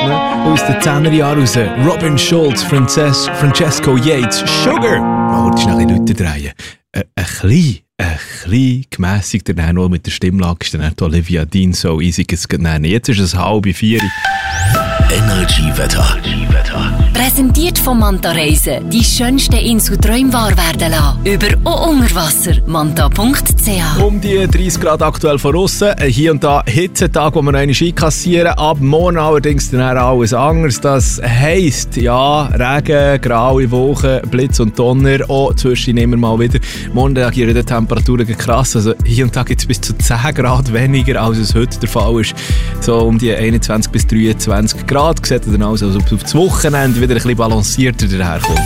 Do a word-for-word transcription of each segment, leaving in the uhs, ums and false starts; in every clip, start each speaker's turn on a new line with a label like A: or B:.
A: aus den zehner Jahren raus. Robin Schulz, Frances- Francesco Yates, Sugar. Mal kurz schnell die Leute drehen. Äh, ein bisschen, ein bisschen gemässigter, dann noch mit der Stimmlage ist dann nicht Olivia Dean so easy. Jetzt ist es halb vier.
B: Energy-Wetter.
C: Präsentiert von Manta Reisen. Die schönsten Inselträume wahr werden lassen. Über und unter Wasser. manta punkt c h.
A: Um die dreißig Grad aktuell von aussen. Hier und da Hitzetag, wo wir noch einmal einkassieren. Ab morgen allerdings dann alles anders. Das heisst, ja, Regen, graue Wochen, Blitz und Donner. Auch zwischen immer mal wieder. Morgen reagieren die Temperaturen krass. Also hier und da gibt es bis zu zehn Grad weniger, als es heute der Fall ist. So um die einundzwanzig bis dreiundzwanzig Grad. Sieht dann also, als ob es auf das Wochenende wieder ein bisschen balancierter daherkommt.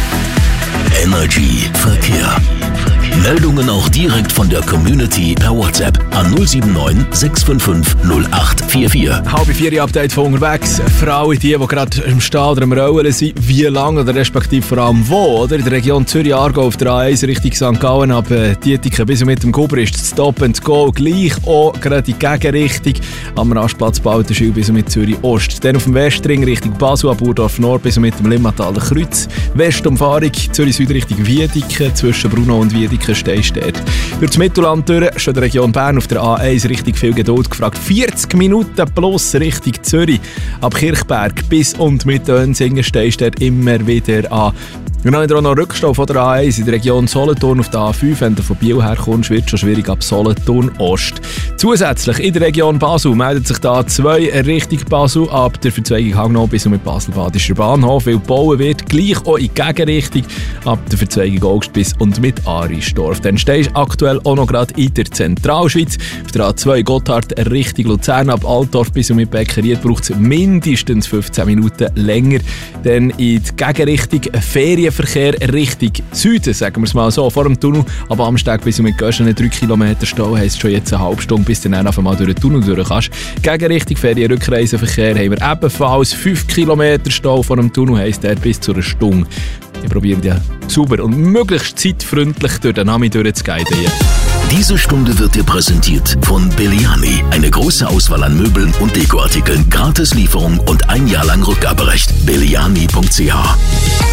B: Energy Verkehr. Meldungen auch direkt von der Community per WhatsApp an null sieben neun sechs fünf fünf null acht vier vier.
A: Halbe vier Update von unterwegs. Frauen, die, die gerade im Stall oder im Rollen sind, wie lange oder respektive vor allem wo, oder? In der Region Zürich-Aargau auf der A eins Richtung Sankt Gallen ab äh, Dietiken bis mit dem Guber ist das Stop and Go gleich auch gerade die Gegenrichtung am Rastplatz Baltenschil bis mit Zürich-Ost. Dann auf dem Westring Richtung Basel ab Burdorf Nord bis mit dem Limmataler Kreuz. Westumfahrung Zürich-Süd Richtung Wiedeken zwischen Bruno und Wiedeken stehst du dort. Durch das Mittelland durch, schon der Region Bern auf der A eins richtig viel Geduld gefragt. vierzig Minuten plus Richtung Zürich. Ab Kirchberg bis und mit Önsingen stehst du dort immer wieder an. Und dann haben wir auch noch Rückstau von der A eins in der Region Solothurn auf der A fünf. Wenn du von Biel herkommst, wird es schon schwierig ab Solothurn Ost. Zusätzlich in der Region Basel meldet sich da zwei Richtung Basel ab der Verzweigung Hangnau bis und mit Basel-Badischer Bahnhof. Weil gebaut wird, gleich auch in die Gegenrichtung ab der Verzweigung Augst bis und mit Aristorf. Dann stehst du aktuell auch noch gerade in der Zentralschweiz. Auf der A zwei Gotthard Richtung Luzern ab Altdorf bis und mit Beckeried braucht es mindestens fünfzehn Minuten länger. Dann in die Gegenrichtung Ferien Verkehr Richtung Süden, sagen wir es mal so, vor dem Tunnel, aber am Steg bis mit Göschen drei Kilometer Stau, heisst schon jetzt eine halbe Stunde, bis du dann einfach mal durch den Tunnel durch kannst. Gegen Richtung Ferien-Rückreiseverkehr haben wir ebenfalls fünf Kilometer Stau vor dem Tunnel, heisst der bis zu einer Stunde. Wir probieren ja sauber und möglichst zeitfreundlich durch den Nami durchzugehen.
B: Diese Stunde wird dir präsentiert von Belliani. Eine große Auswahl an Möbeln und Dekoartikeln, Gratislieferung und ein Jahr lang Rückgaberecht. Belliani punkt c h.